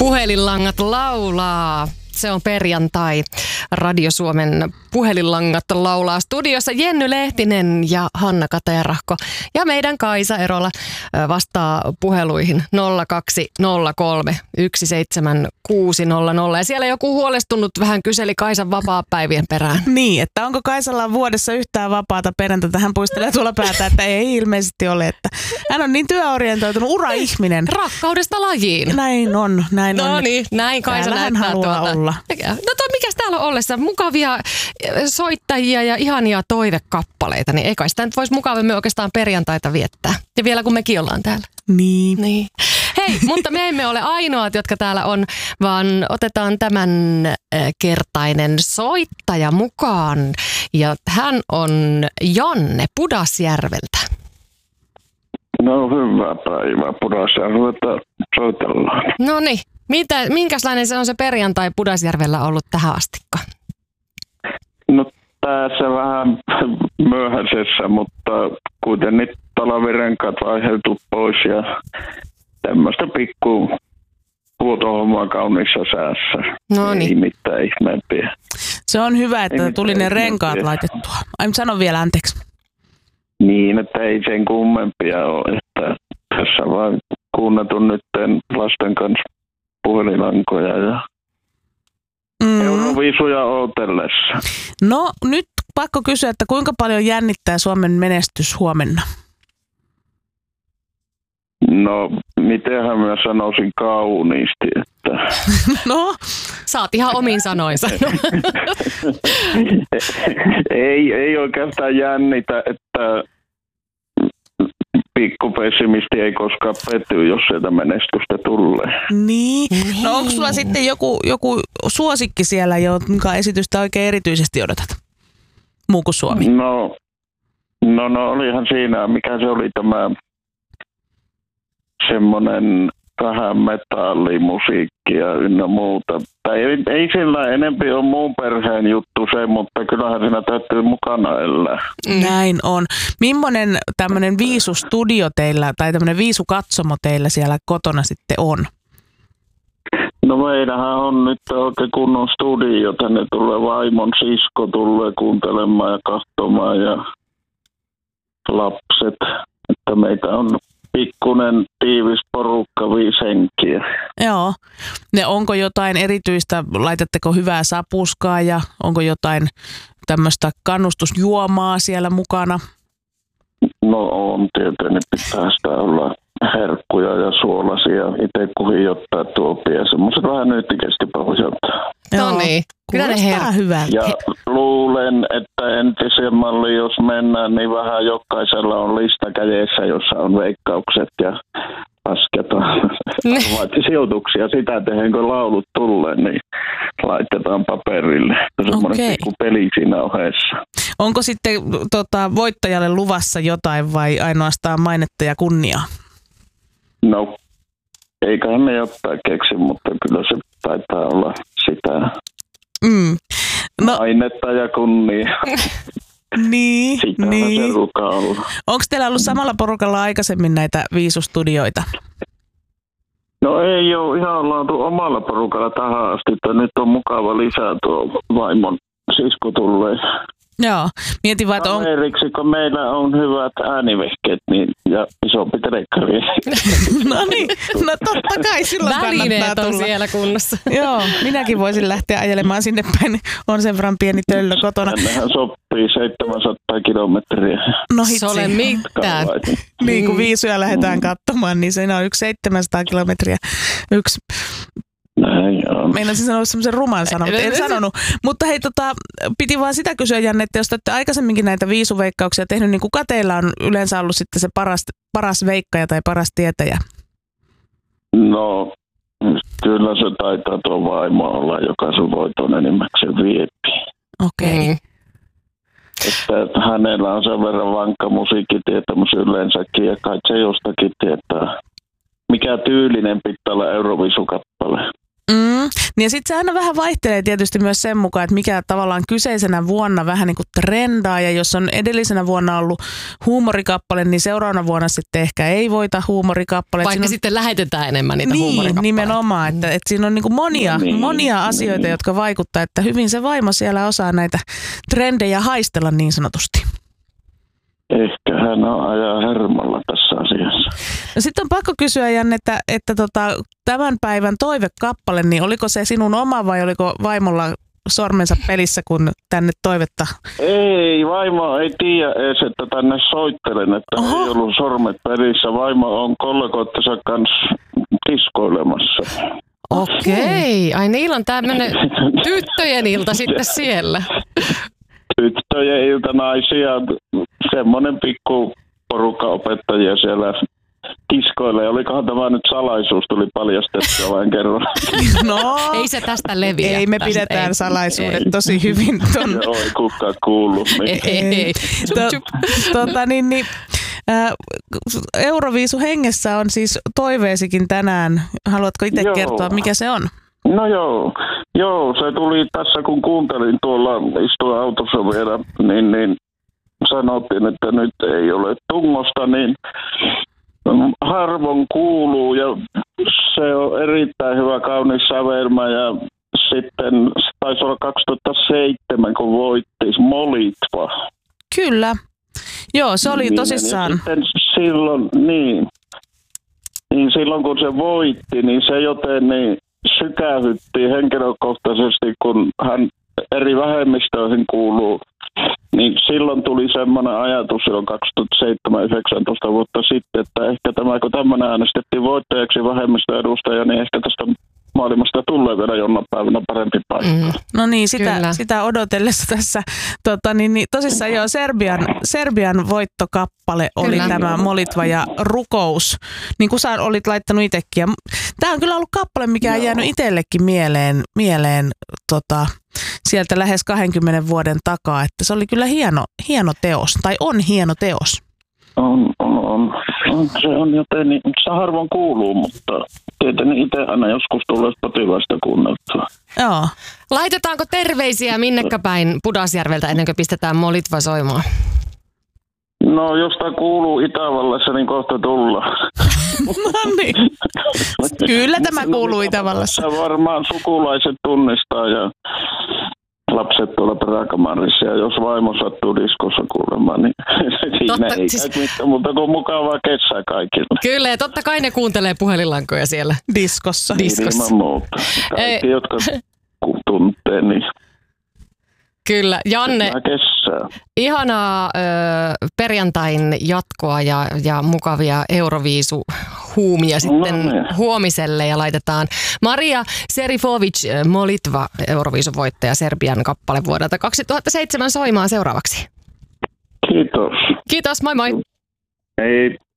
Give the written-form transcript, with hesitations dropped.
Puhelinlangat laulaa. Se on perjantai. Radio Suomen puhelinlangat laulaa studiossa Jenny Lehtinen ja Hanna Katerahko. Ja meidän Kaisa Erola vastaa puheluihin 0203 17600. Ja siellä joku huolestunut vähän kyseli Kaisan vapaapäivien perään. Niin, että onko Kaisalla vuodessa yhtään vapaata perjantaita? Hän puistelee tuolla päätä, että ei ilmeisesti ole. Että hän on niin työorientoitunut, ura-ihminen. Rakkaudesta lajiin. Näin on. No niin, näin Kaisa näyttää olla. No mikäs täällä on ollessa? Mukavia soittajia ja ihania toivekappaleita, niin ei kai sitä nyt voisi mukavemmin oikeastaan perjantaita viettää. Ja vielä kun mekin ollaan täällä. Niin. Hei, mutta me emme ole ainoat, jotka täällä on, vaan otetaan tämän kertainen soittaja mukaan. Ja hän on Janne Pudasjärveltä. No hyvää päivää. Pudasjärveltä soitellaan. No niin. Minkälainen se on se perjantai Pudasjärvellä ollut tähän astikka? No tässä vähän myöhäisessä, mutta kuitenkin talvirenkaat vaihdeltu pois ja tämmöistä pikku huoltohommaa kauniissa säässä. No niin. Ei mitään ihmeempiä. Se on hyvä, että tuli ne renkaat laitettua. Sano vielä anteeksi. Niin, että ei sen kummempia ole. Että tässä vaan kuunnatun nyt lasten kanssa puhelinlankoja ja Euroviisuja ootellessa. No nyt pakko kysyä, että kuinka paljon jännittää Suomen menestys huomenna? No, mitenhän mä sanoisin kauniisti, että... No, saat ihan omin sanoin sanoa. ei oikeastaan jännitä, että pikkupessimisti ei koskaan petty, jos sieltä menestystä tulee. Niin. No onko sulla sitten joku suosikki siellä, jonka esitystä oikein erityisesti odotat? Muu kuin Suomi. No olihan siinä, mikä se oli tämä semmoinen vähän metallimusiikkia ynnä muuta. Tai ei sillä enempi ole muun perheen juttu se, mutta kyllähän siinä täytyy mukana elää. Näin on. Millainen tämmöinen viisustudio teillä tai tämmöinen viisukatsomo teillä siellä kotona sitten on? No meillähän on nyt oikein kunnon studio. Tänne tulee vaimon sisko, tulee kuuntelemaan ja katsomaan ja lapset. Että meitä on pikkunen tiivis porukka, 5 henkiä. Joo. Ne onko jotain erityistä, laitatteko hyvää sapuskaa ja onko jotain tämmöistä kannustusjuomaa siellä mukana? No on tietenkin, pitää sitä olla herkkuja ja suolasia. Itse kuhin ottaa tuopia semmoiset vähän nyttikästi pohjalta. No niin, kyllä ne hyvältä. Ja luulen, että entisen malli, jos mennään, niin vähän jokaisella on lista kädessä, jossa on veikkaukset ja lasketaan sijoituksia. Sitä tehden, kun laulut tulee, niin laitetaan paperille. Semmoinen pikku peli siinä ohessa. Onko sitten voittajalle luvassa jotain vai ainoastaan mainetta ja kunniaa? No, eiköhän me jotain keksi, mutta kyllä se taitaa olla sitä mainetta ja kunniaa. Niin. Se ruukaa olla. Onko teillä ollut samalla porukalla aikaisemmin näitä viisustudioita? No ei ole, ihan ollaan omalla porukalla tähän asti, että nyt on mukava lisää tuo vaimon sisko tulee. Joo, mietin vaan, että Kaveriksi, kun meillä on hyvät äänivehkeet ja isompi telekkari. No niin, no totta kai silloin välineet kannattaa tulla. On siellä kunnossa. Joo, minäkin voisin lähteä ajelemaan sinne päin. On sen verran pieni töllö kotona. Tännehän sopii 700 kilometriä. No se ole mitään. Niin kun viisuja lähdetään katsomaan, niin siinä on 700 kilometriä. Meinasin sanoa semmoisen ruman sanan, mutta en sanonut. Mutta hei, piti vaan sitä kysyä, Janne, että jos olette aikaisemminkin näitä viisuveikkauksia tehnyt, niin kuka teillä on yleensä ollut sitten se paras veikkaja tai paras tietäjä? No, kyllä se taitaa tuo vaimo olla, joka sun voiton enimmäkseen viepi. Okei. Että hänellä on sen verran vankka musiikkitietämys yleensäkin ja kai se jostakin tietää. Mikä tyylinen pitää olla Euroviisukappale? Niin ja sitten se aina vähän vaihtelee tietysti myös sen mukaan, että mikä tavallaan kyseisenä vuonna vähän niin kuin trendaa. Ja jos on edellisenä vuonna ollut huumorikappale, niin seuraavana vuonna sitten ehkä ei voita huumorikappale. Vaikka sitten lähetetään enemmän niitä huumorikappaleita. Nimenomaan. Että siinä on niin kuin monia asioita, jotka vaikuttaa, että hyvin se vaimo siellä osaa näitä trendejä haistella niin sanotusti. Ehkä hän ajaa hermolla tässä asiassa. No sitten on pakko kysyä, Janne, että tämän päivän toivekappale, niin oliko se sinun oma vai oliko vaimolla sormensa pelissä, kun tänne toivetta? Ei, vaimo ei tiedä edes, että tänne soittelen, että ei ollut sormet pelissä. Vaimo on kollegoittensa kanssa kiskoilemassa. Okei, ai niillä on tämmöinen tyttöjen ilta sitten siellä. Tyttöjen ilta, naisia, semmoinen pikku porukka opettajia siellä kiskoille. Olikohan tämä nyt salaisuus, tuli paljastettua vain kerran. No, ei se tästä leviä. Ei, me pidetään salaisuudet tosi hyvin. Joo, ei kukaan kuullut. Ei. Euroviisu hengessä on siis toiveesikin tänään. Haluatko itse kertoa, mikä se on? No joo, se tuli tässä, kun kuuntelin tuolla, istuin autossa vielä, niin sanottiin, että nyt ei ole tungosta, niin harvoin kuuluu ja se on erittäin hyvä, kaunis sävelmä ja sitten taisi olla 2007, kun voitti Molitva. Kyllä, joo, se oli tosissaan. Ja sitten silloin kun se voitti, niin se joten niin sykähytti henkilökohtaisesti, kun hän eri vähemmistöihin kuuluu, niin silloin tuli semmoinen ajatus silloin 2007-19 vuotta sitten, että ehkä tämä, kun tämmöinen äänestettiin voittajaksi vähemmistöedustaja, niin ehkä tästä maailmasta tulee vielä jonain päivänä parempi paikka. No niin, sitä odotellessa tässä. Tosissaan joo, Serbian voittokappale oli tämä Molitva ja Rukous, niin kuin sä olit laittanut itsekin. Tämä on kyllä ollut kappale, mikä on jäänyt itsellekin mieleen sieltä lähes 20 vuoden takaa, että se oli kyllä hieno teos, tai on hieno teos. On. Se on joten, niin se harvoin kuuluu, mutta tietenkin itse aina joskus tulee Spotifysta kuunneltua. Joo. Laitetaanko terveisiä minnekä päin Pudasjärveltä ennen kuin pistetään Molitva soimaan? No, jos tämä kuuluu Itävallassa, niin kohta tullaan. No niin. Kyllä tämä kuuluu Itävallassa. Varmaan sukulaiset tunnistaa ja lapset tuolla peräkamarissa, ja jos vaimo sattuu diskossa kuulemaan, niin siinä ei käy mitään muuta kuin mukavaa kesää kaikille. Kyllä, ja totta kai ne kuuntelee puhelinlankoja siellä. Diskossa. Ilman muuta. Kaikki, jotka tuntee, niin kyllä. Janne, ihanaa perjantain jatkoa ja mukavia Euroviisu-huumia sitten huomiselle. Ja laitetaan Maria Serifovic, Molitva, Euroviisu-voittaja, Serbian kappale vuodelta 2007 soimaan seuraavaksi. Kiitos. Kiitos, moi moi. Hei.